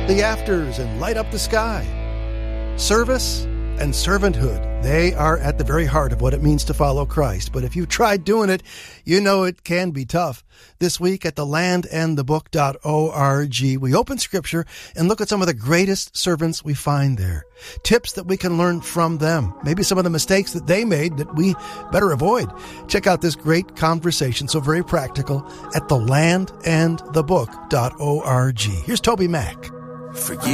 the afters and light up the sky. Service and servanthood, they are at the very heart of what it means to follow Christ. But if you've tried doing it, you know it can be tough. This week at thelandandthebook.org, we open Scripture and look at some of the greatest servants we find there. Tips that we can learn from them. Maybe some of the mistakes that they made that we better avoid. Check out this great conversation, so very practical, at thelandandthebook.org. Here's Toby Mack. Forgive